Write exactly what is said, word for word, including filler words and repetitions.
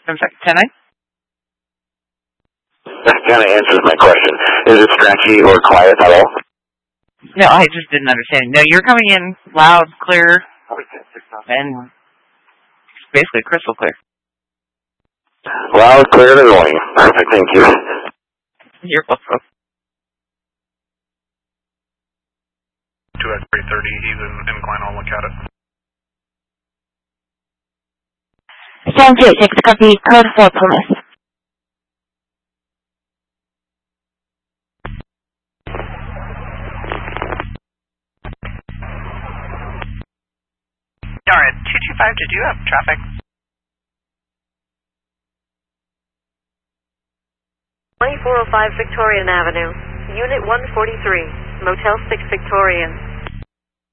I'm sorry, ten nine? That kind of answers my question. Is it scratchy or quiet at all? No, I just didn't understand. No, you're coming in loud, clear, and basically crystal clear. Loud, clear, and annoying. Perfect, thank you. You're welcome. two X three thirty, he's in incline, I'll look at it. Sound two, six, copy, code four, Plymouth. Alright, two two five, did you have traffic? twenty-four oh five Victorian Avenue, Unit one forty-three, Motel six Victorian.